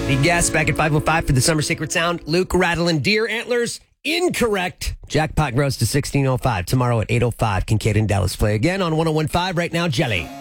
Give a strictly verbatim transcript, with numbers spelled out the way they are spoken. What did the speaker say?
The guest back at five oh five for the Summer Secret Sound. Luke rattling deer antlers. Incorrect. Jackpot grows to sixteen oh five tomorrow at eight oh five. Kincaid and Dallas play again on one oh one point five right now. Jelly.